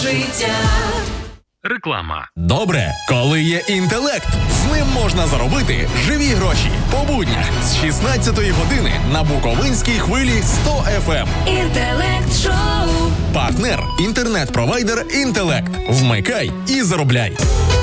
життя. Реклама. Добре, коли є інтелект. З ним можна заробити живі гроші. По буднях з 16-ї години на Буковинській хвилі 100 FM. Інтелект-шоу. Партнер – інтернет-провайдер «Інтелект». Вмикай і заробляй.